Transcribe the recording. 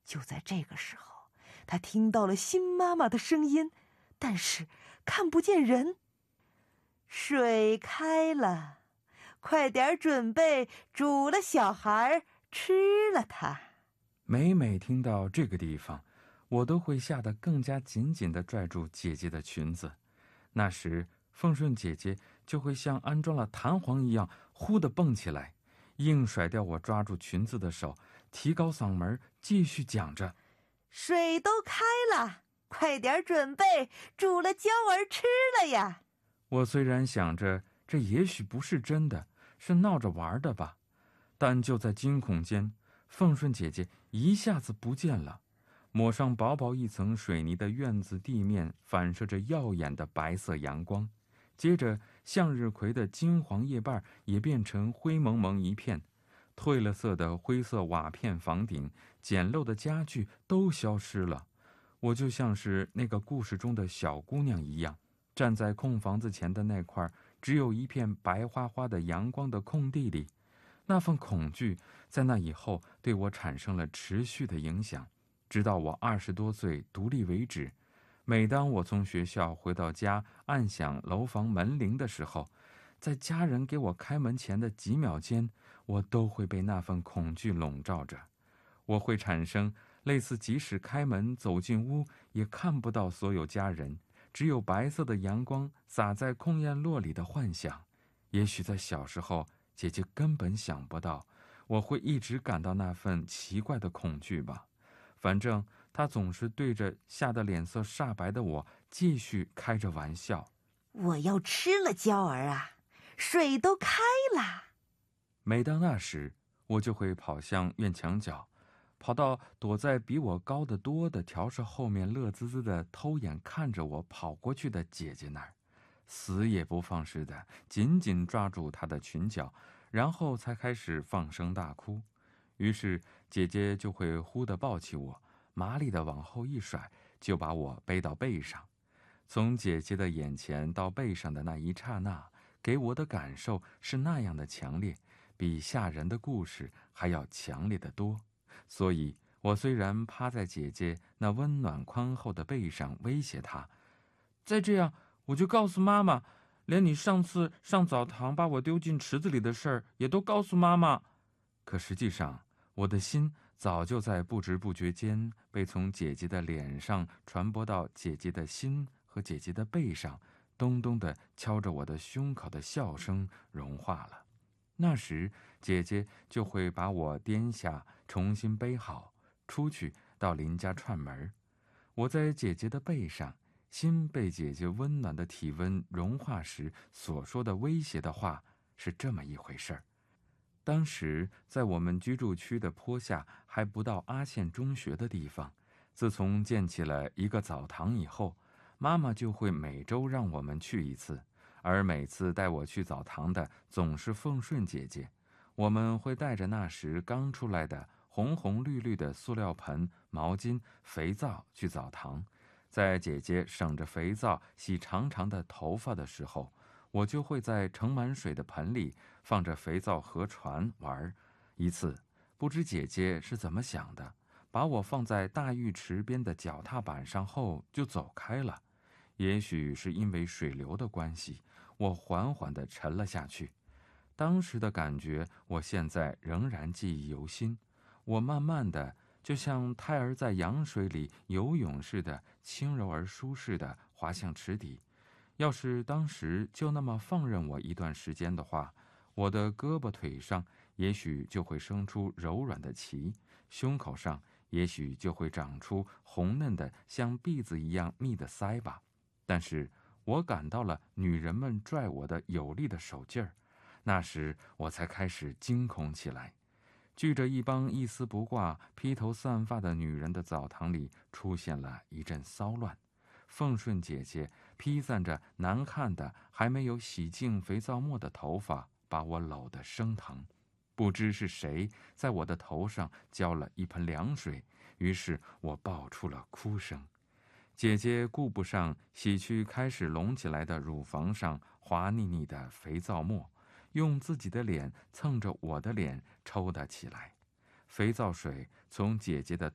就在这个时候，他听到了新妈妈的声音，但是看不见人。水开了，快点准备煮了小孩，吃了它。 每每听到这个地方，我都会吓得更加紧紧地拽住姐姐的裙子。那时凤顺姐姐就会像安装了弹簧一样，忽地蹦起来，硬甩掉我抓住裙子的手，提高嗓门继续讲着： 水都开了，快点准备煮了椒儿吃了呀。 我虽然想着这也许不是真的，是闹着玩的吧，但就在惊恐间，凤顺姐姐一下子不见了。抹上薄薄一层水泥的院子地面反射着耀眼的白色阳光，接着向日葵的金黄叶瓣也变成灰蒙蒙一片，褪了色的灰色瓦片房顶，简陋的家具都消失了。我就像是那个故事中的小姑娘一样，站在空房子前的那块只有一片白花花的阳光的空地里。那份恐惧在那以后对我产生了持续的影响，直到我20多岁独立为止。每当我从学校回到家，按响楼房门铃的时候，在家人给我开门前的几秒间，我都会被那份恐惧笼罩着。我会产生类似即使开门走进屋也看不到所有家人，只有白色的阳光洒在空院落里的幻想。也许在小时候，姐姐根本想不到我会一直感到那份奇怪的恐惧吧。反正她总是对着吓得脸色煞白的我继续开着玩笑： 我要吃了椒儿啊，水都开了。 每当那时，我就会跑向院墙角，跑到躲在比我高得多的条室后面，乐滋滋地偷眼看着我跑过去的姐姐那儿，死也不放似的紧紧抓住她的裙角，然后才开始放声大哭。于是姐姐就会忽地抱起我，麻利地往后一甩，就把我背到背上。从姐姐的眼前到背上的那一刹那，给我的感受是那样的强烈，比吓人的故事还要强烈得多。所以我虽然趴在姐姐那温暖宽厚的背上威胁她，再这样我就告诉妈妈，连你上次上澡堂把我丢进池子里的事儿也都告诉妈妈。可实际上我的心早就在不知不觉间被从姐姐的脸上传播到姐姐的心和姐姐的背上，咚咚地敲着我的胸口的笑声融化了。那时姐姐就会把我颠下，重新背好，出去到邻家串门。我在姐姐的背上，心被姐姐温暖的体温融化时所说的威胁的话是这么一回事儿。当时在我们居住区的坡下还不到阿县中学的地方，自从建起了一个澡堂以后，妈妈就会每周让我们去一次，而每次带我去澡堂的总是凤顺姐姐。我们会带着那时刚出来的红红绿绿的塑料盆、毛巾、肥皂去澡堂。在姐姐省着肥皂洗长长的头发的时候，我就会在盛满水的盆里放着肥皂和船玩。一次不知姐姐是怎么想的，把我放在大浴池边的脚踏板上后就走开了。也许是因为水流的关系，我缓缓地沉了下去。当时的感觉我现在仍然记忆犹新。我慢慢的就像胎儿在羊水里游泳似的，轻柔而舒适地滑向池底。要是当时就那么放任我一段时间的话，我的胳膊腿上也许就会生出柔软的鳍，胸口上也许就会长出红嫩的像篦子一样密的腮吧。但是我感到了女人们拽我的有力的手劲儿，那时我才开始惊恐起来。聚着一帮一丝不挂、披头散发的女人的澡堂里出现了一阵骚乱。凤顺姐姐披散着难看的还没有洗净肥皂沫的头发，把我搂得生疼。不知是谁在我的头上浇了一盆凉水，于是我爆出了哭声。姐姐顾不上洗去开始隆起来的乳房上滑腻腻的肥皂沫，用自己的脸蹭着我的脸抽打起来。肥皂水从姐姐的